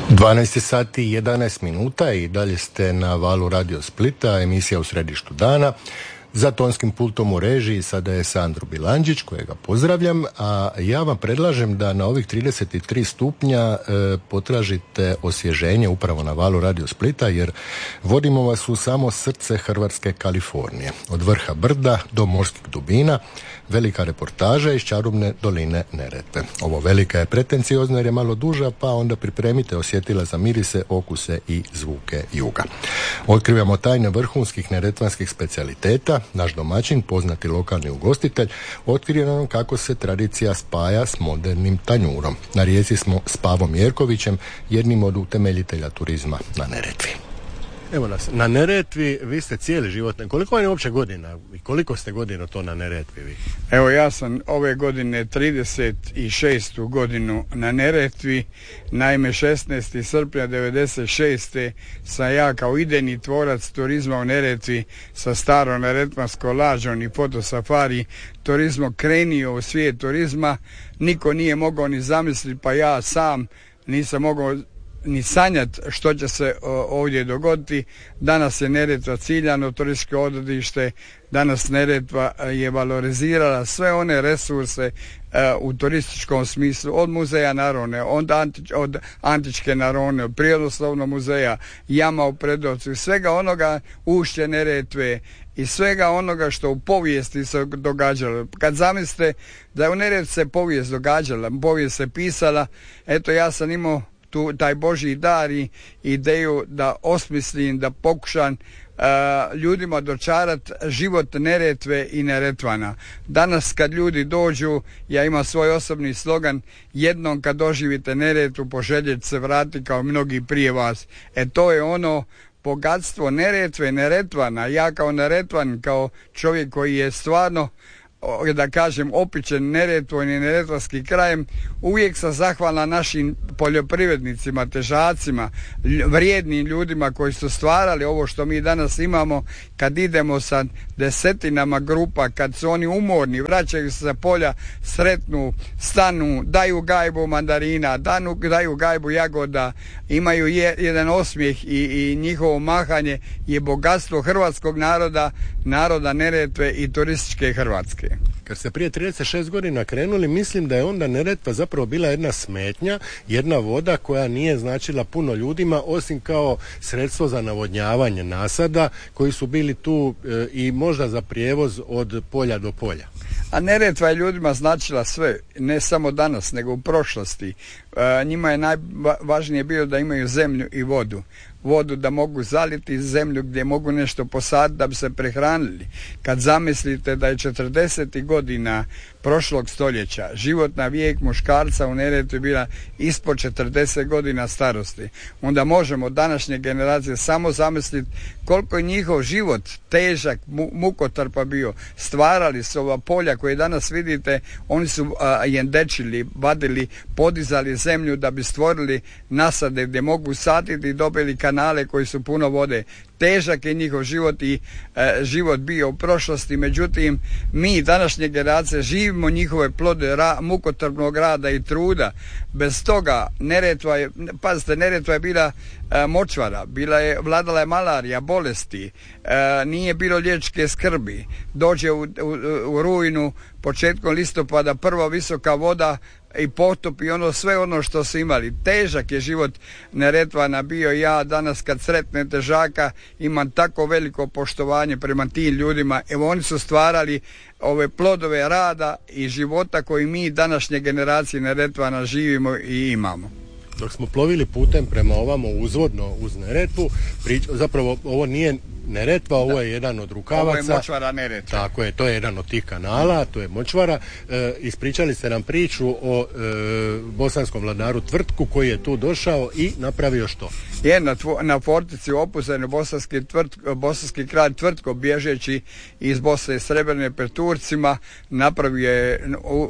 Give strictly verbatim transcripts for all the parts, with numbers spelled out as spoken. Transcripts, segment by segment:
dvanaest sati i jedanaest minuta i dalje ste na valu Radio Splita, emisija u središtu dana. Za tonskim pultom u režiji sada je Sandro Bilandžić, kojega pozdravljam, a ja vam predlažem da na ovih trideset tri stupnja e, potražite osvježenje upravo na valu Radio Splita, jer vodimo vas u samo srce Hrvatske Kalifornije. Od vrha brda do morskih dubina, velika reportaža iz čarobne doline Neretve. Ovo velika je pretenciozna jer je malo duža, pa onda pripremite osjetila za mirise, okuse i zvuke juga. Otkrivamo tajne vrhunskih neretvanskih specijaliteta. Naš domaćin, poznati lokalni ugostitelj, otkrio nam kako se tradicija spaja s modernim tanjurom. Na rijeci smo s Pavom Jerkovićem, jednim od utemeljitelja turizma na Neretvi. Evo nas, na Neretvi vi ste cijeli život. Koliko vam je uopće godina i koliko ste godina to na Neretvi vi? Evo, ja sam ove godine trideset šestu godinu na Neretvi. Naime, šesnaestog srpnja devedeset šeste sam ja kao idejni tvorac turizma u Neretvi sa starom neretvanskom lađom i fotosafari turizmo krenio u svijet turizma. Niko nije mogao ni zamisliti, pa ja sam nisam mogao ni sanjati što će se ovdje dogoditi. Danas je Neretva ciljano turističko odredište, danas Neretva je valorizirala sve one resurse uh, u turističkom smislu, od muzeja Narone, od, antič, od antičke Narone, od prirodoslovnog muzeja, jama u Predovcu, svega onoga, ušće Neretve i svega onoga što u povijesti se događalo. Kad zamislite da je u Neretvi se povijest događala, povijest se pisala, eto ja sam imao tu taj Božji dar i ideju da osmislim, da pokušam uh, ljudima dočarat život Neretve i Neretvana. Danas kad ljudi dođu, ja imam svoj osobni slogan, jednom kad doživite Neretvu poželjet se vrati kao mnogi prije vas. E to je ono bogatstvo Neretve, Neretvana. Ja kao Neretvan, kao čovjek koji je stvarno, da kažem, opičen Neretvom i neretvanskim krajem, uvijek sam zahvalan našim poljoprivrednicima, težacima, vrijednim ljudima koji su stvarali ovo što mi danas imamo. Kad idemo sa desetinama grupa, kad su oni umorni, vraćaju se sa polja, sretnu, stanu, daju gajbu mandarina, danu, daju gajbu jagoda, imaju je, jedan osmijeh i, i njihovo mahanje je bogatstvo hrvatskog naroda, naroda Neretve i turističke Hrvatske. Kad ste prije trideset šest godina krenuli, mislim da je onda Neretva zapravo bila jedna smetnja, jedna voda koja nije značila puno ljudima, osim kao sredstvo za navodnjavanje nasada koji su bili tu e, i možda za prijevoz od polja do polja. A Neretva je ljudima značila sve, ne samo danas, nego u prošlosti. E, njima je najvažnije bilo da imaju zemlju i vodu. Vodu da mogu zaliti, zemlju gdje mogu nešto posaditi da bi se prehranili. Kad zamislite da je četrdesetih godina prošlog stoljeća životna vijek muškarca u Neretvi bila ispod četrdeset godina starosti, onda možemo današnje generacije samo zamisliti koliko je njihov život težak, mu, mukotrpa bio. Stvarali su ova polja koje danas vidite, oni su a, jendečili, vadili, podizali zemlju da bi stvorili nasade gdje mogu saditi i dobili kanale koji su puno vode. Težak je njihov život i e, život bio u prošlosti, međutim mi današnje generacije živimo njihove plode ra, mukotrpnog rada i truda. Bez toga Neretva je, pazite, Neretva je bila e, močvara, bila je, vladala je malarija, bolesti, e, nije bilo liječničke skrbi. Dođe u, u, u rujnu, početkom listopada prva visoka voda i potopi ono sve ono što su imali. Težak je život Neretvana bio. Ja danas kad sretnem težaka imam tako veliko poštovanje prema tim ljudima. Evo, oni su stvarali ove plodove rada i života koji mi današnje generacije Neretvana živimo i imamo. Dok smo plovili putem prema ovamo uzvodno uz Neretvu, prič, zapravo ovo nije Neretva, ovo da. je jedan od rukavaca. Ovo je močvara Neretve. Tako je, to je jedan od tih kanala, to je močvara. E, ispričali ste nam priču o e, bosanskom vladaru Tvrtku koji je tu došao i napravio što? Je na, tvo, na fortici opuzenu bosanski, tvrt, bosanski kralj Tvrtko, bježeći iz Bosne i Srebrene pred Turcima, napravio je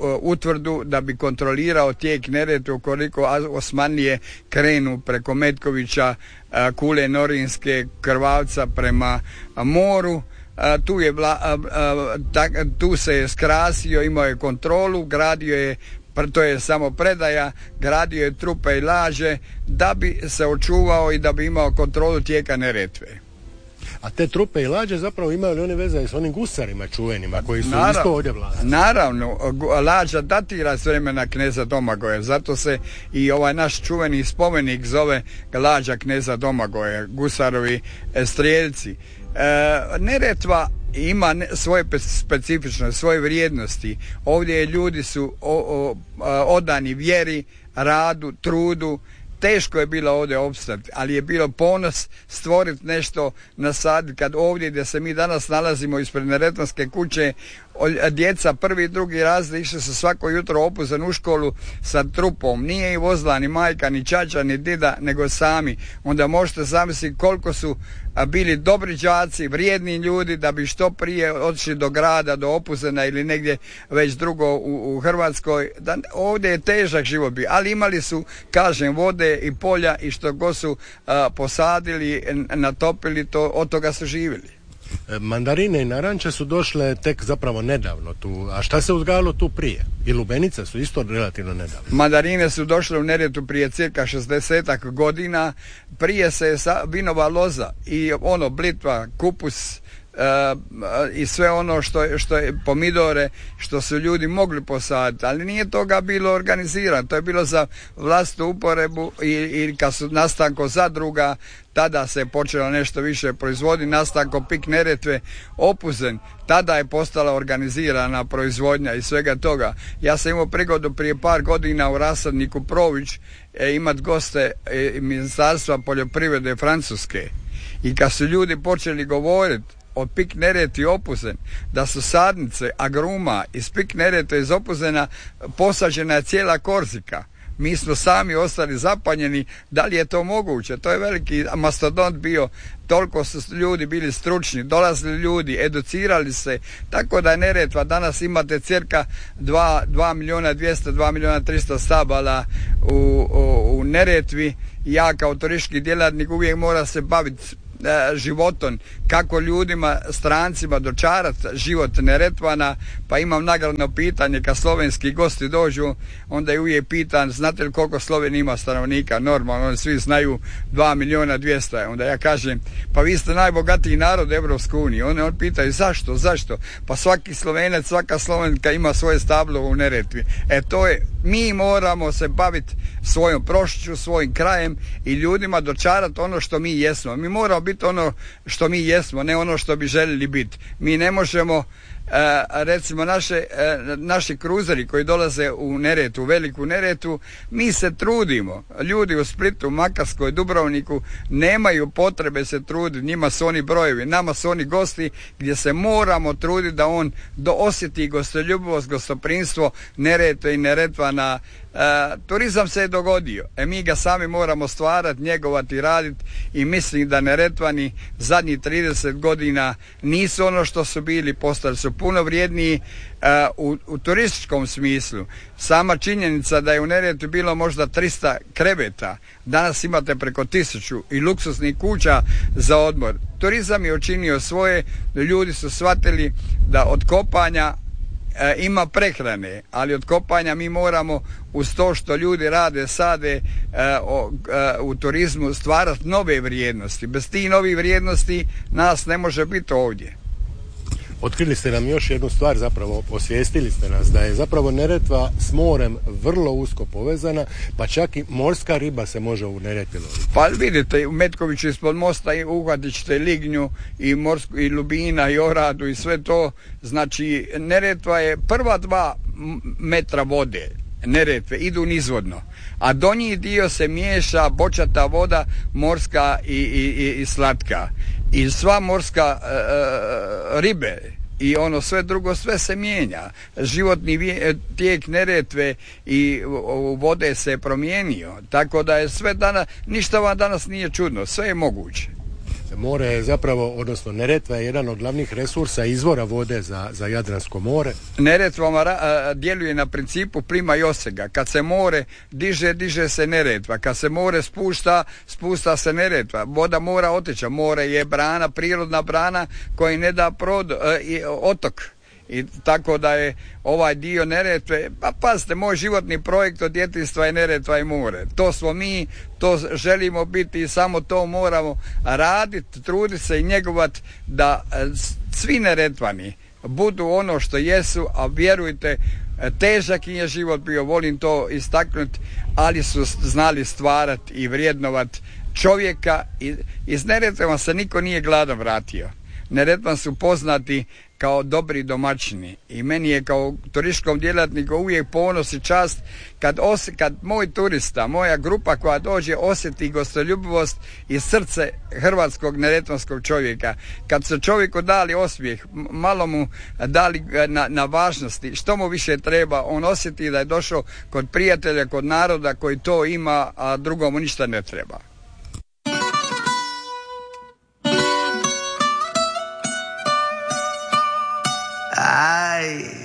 utvrdu da bi kontrolirao tijek Neretve ukoliko Osmanlije krenu preko Metkovića, Kule Norinske, Krvavca prema moru. Tu, je vla, tu se je skrasio, imao je kontrolu, gradio je to je samo predaja, gradio je trupe i laže da bi se očuvao i da bi imao kontrolu tijeka Neretve. A te trupe i lađe zapravo imaju li one veze s onim gusarima čuvenima koji su Naravno, isto ovdje vladali? Naravno, lađa datira s vremena kneza Domagoja, zato se i ovaj naš čuveni spomenik zove lađa kneza Domagoja, gusarovi strijeljci. E, Neretva ima svoje specifičnosti, svoje vrijednosti. Ovdje ljudi su o, o, odani vjeri, radu, trudu. Teško je bilo ovdje opstati, ali je bilo ponos stvoriti nešto na sad, kad ovdje gdje se mi danas nalazimo ispred Neretvanske kuće, djeca prvi i drugi razred išli su svako jutro Opuzen u školu sa trupom. Nije i vozila ni majka, ni čača, ni dida, nego sami. Onda možete zamisliti koliko su bili dobri đaci, vrijedni ljudi da bi što prije otišli do grada, do Opuzena ili negdje već drugo u, u Hrvatskoj. Da, ovdje je težak život bio, ali imali su, kažem, vode i polja i što god su a, posadili, natopili, to, od toga su živjeli. Mandarine i naranče su došle tek zapravo nedavno tu. A šta se uzgajalo tu prije? I lubenice su isto relativno nedavno. Mandarine su došle u Neretvu prije cirka šezdesetak godina. Prije se vinova loza i ono blitva, kupus, Uh, i sve ono što, što je pomidore, što su ljudi mogli posaditi, ali nije toga bilo organizirano, to je bilo za vlastitu uporebu i, i kad su nastankom zadruga, tada se je počelo nešto više proizvoditi, nastankom Pik Neretve, Opuzen, tada je postala organizirana proizvodnja i svega toga. Ja sam imao prigodu prije par godina u rasadniku Prović e, imat goste e, Ministarstva poljoprivrede Francuske i kad su ljudi počeli govoriti od Pik Neretve i Opuzen, da su sadnice agruma iz Pik Neretve iz Opuzena posađena je cijela Korzika. Mi smo sami ostali zapanjeni, da li je to moguće? To je veliki mastodont bio, toliko su ljudi bili stručni, dolazili ljudi, educirali se, tako da je Neretva, danas imate cirka dva milijuna dvjesto, dva milijuna tristo stabala u, u, u Neretvi. Ja kao turistički djelatnik uvijek mora se baviti životom, kako ljudima, strancima dočarati život Neretvana, pa imam nagradno pitanje kad slovenski gosti dođu, onda je uvijek pitan, znate li koliko Slovenija ima stanovnika? Normalno, oni svi znaju dva milijuna dvjesto, onda ja kažem, pa vi ste najbogatiji narod Evropske unije. Oni on pitaju zašto, zašto? Pa svaki Slovenac, svaka Slovenka ima svoje stablo u Neretvi. E to je, mi moramo se baviti svojom prošću, svojim krajem i ljudima dočarati ono što mi jesmo. Mi moramo biti ono što mi jesmo, ne ono što bi željeli biti. Mi ne možemo, e, recimo naše, e, naši kruzeri koji dolaze u Neretvu, u Veliku Neretvu, mi se trudimo. Ljudi u Splitu, Makarskoj, Dubrovniku nemaju potrebe se truditi, njima su oni brojevi, nama su oni gosti gdje se moramo truditi da on do osjeti gostoljubivost, gostoprinstvo Neretve i Neretvana. Uh, turizam se je dogodio, e mi ga sami moramo stvarati, njegovati, raditi i mislim da Neretvani zadnjih trideset godina nisu ono što su bili, postali su puno vrijedniji uh, u, u turističkom smislu. Sama činjenica da je u Neretvi bilo možda trista kreveta, danas imate preko tisuću i luksuznih kuća za odmor. Turizam je učinio svoje, ljudi su shvatili da od kopanja E, ima prehrane, ali od kopanja mi moramo uz to što ljudi rade, sade e, o, e, u turizmu stvarati nove vrijednosti. Bez tih novih vrijednosti nas ne može biti ovdje. Otkrili ste nam još jednu stvar, zapravo osvijestili ste nas da je zapravo Neretva s morem vrlo usko povezana, pa čak i morska riba se može u Neretvi loviti. Pa vidite, u Metkoviću ispod mosta uhvatit ćete lignju i, morsku, i lubina i oradu i sve to. Znači Neretva je prva dva metra vode Neretve idu nizvodno, a donji dio se miješa bočata voda morska i, i, i slatka i sva morska e, ribe i ono sve drugo, sve se mijenja. Životni tijek Neretve i vode se promijenio, tako da je sve danas, ništa vam danas nije čudno, sve je moguće. More je zapravo, odnosno Neretva je jedan od glavnih resursa izvora vode za, za Jadransko more. Neretva a, djeluje na principu prima i osega. Kad se more diže, diže se Neretva. Kad se more spušta, spušta se Neretva. Voda mora oteći. More je brana, prirodna brana koja ne da prod, a, i, otok. I tako da je ovaj dio Neretve, pa pazite, moj životni projekt od djetinjstva je Neretva i more. To smo mi, to želimo biti i samo to moramo raditi, truditi se i njegovati da svi Neretvani budu ono što jesu, a vjerujte, težak im je život bio, volim to istaknuti, ali su znali stvarati i vrijednovati čovjeka. Iz Neretve se niko nije gladan vratio. Neretvan su poznati kao dobri domaćini i meni je kao turističkom djelatniku uvijek ponos i čast kad, os, kad moj turista, moja grupa koja dođe osjeti gostoljubivost i srce hrvatskog neretvanskog čovjeka. Kad su čovjeku dali osmijeh, malo mu dali na, na važnosti, što mu više treba, on osjeti da je došao kod prijatelja, kod naroda koji to ima, a drugomu ništa ne treba. Ay,